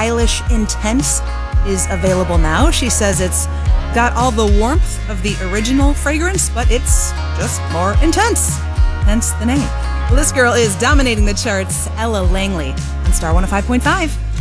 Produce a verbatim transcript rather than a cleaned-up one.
Stylish Intense is available now. She says it's got all the warmth of the original fragrance, but it's just more intense. Hence the name. Well, this girl is dominating the charts. Ella Langley on Star one oh five point five.